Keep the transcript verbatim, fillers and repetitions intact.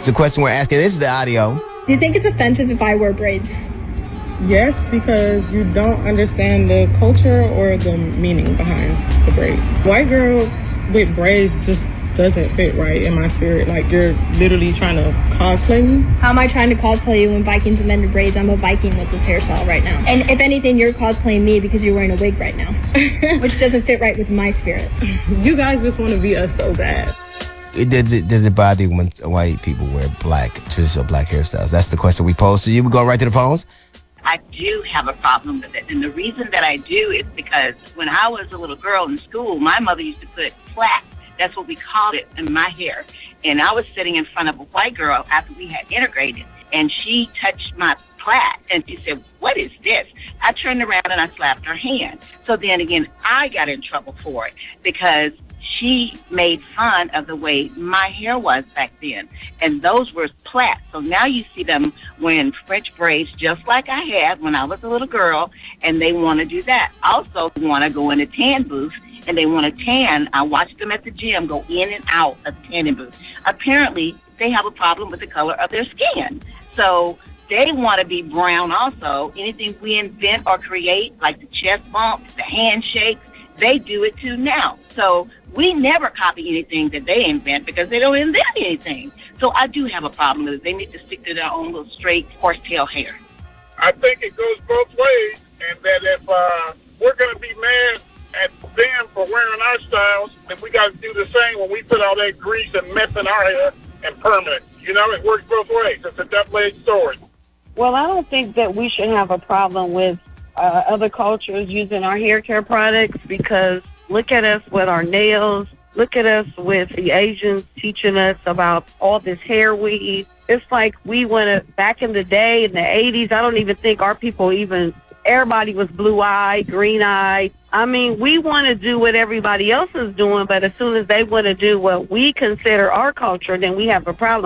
It's a question we're asking. This is the audio. Do you think it's offensive if I wear braids? Yes, because you don't understand the culture or the meaning behind the braids. White girl with braids just doesn't fit right in my spirit. Like, you're literally trying to cosplay me. How am I trying to cosplay you when Vikings invented braids? I'm a Viking with this hairstyle right now. And if anything, you're cosplaying me because you're wearing a wig right now, which doesn't fit right with my spirit. You guys just want to be us so bad. It, does, it, does it bother you when white people wear black, traditional black hairstyles? That's the question we pose to you. We go right to the phones. I do have a problem with it. And the reason that I do is because when I was a little girl in school, my mother used to put plaque. That's what we called it in my hair. And I was sitting in front of a white girl after we had integrated, and she touched my plait, and she said, "What is this?" I turned around and I slapped her hand. So then again, I got in trouble for it because she made fun of the way my hair was back then. And those were plaits. So now you see them wearing French braids just like I had when I was a little girl, and they want to do that. Also want to go in a tan booth, and they want to tan. I watched them at the gym go in and out of the tanning booth. Apparently, they have a problem with the color of their skin. So they want to be brown also. Anything we invent or create, like the chest bumps, the handshakes, they do it too now. So we never copy anything that they invent because they don't invent anything. So I do have a problem with it. They need to stick to their own little straight horsetail hair. I think it goes both ways, and that if uh, we're going to be mad at them for wearing our styles, then we got to do the same when we put all that grease and meth in our hair and permanent. You know, it works both ways. It's a double-edged sword. Well, I don't think that we should have a problem with uh, other cultures using our hair care products, because look at us with our nails. Look at us with the Asians teaching us about all this hair weave. It's like we went to, back in the day, in the eighties, I don't even think our people even, everybody was blue-eyed, green-eyed. I mean, we want to do what everybody else is doing, but as soon as they want to do what we consider our culture, then we have a problem.